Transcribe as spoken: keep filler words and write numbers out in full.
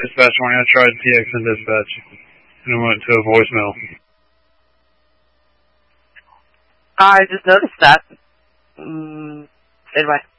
Dispatch one, I tried P X and dispatch, and it went to a voicemail. I just noticed that. Mm, anyway.